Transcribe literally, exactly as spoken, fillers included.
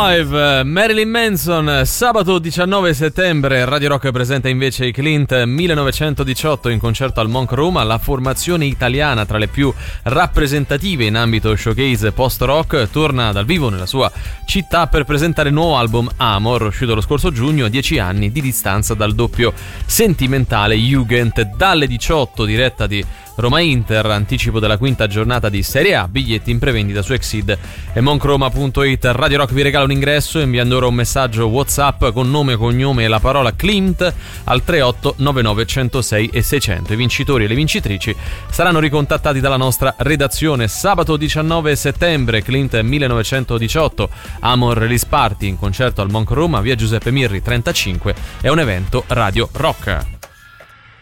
Five, Marilyn Manson. Sabato diciannove settembre Radio Rock presenta invece i Clint millenovecentodiciotto in concerto al Monk Room, la formazione italiana tra le più rappresentative in ambito showcase post-rock torna dal vivo nella sua città per presentare il nuovo album Amor, uscito lo scorso giugno, a dieci anni di distanza dal doppio sentimentale Jugend. Dalle diciotto, diretta di Roma Inter, anticipo della quinta giornata di Serie A, biglietti in prevendita su Exid e monkroma punto it. Radio Rock vi regala un ingresso inviando ora un messaggio WhatsApp con nome, cognome e la parola Clint al tre otto nove nove uno zero sei e seicento. I vincitori e le vincitrici saranno ricontattati dalla nostra redazione. Sabato diciannove settembre, Clint millenovecentodiciotto, Amor Release Party in concerto al Monk Room, via Giuseppe Mirri trentacinque, è un evento Radio Rock.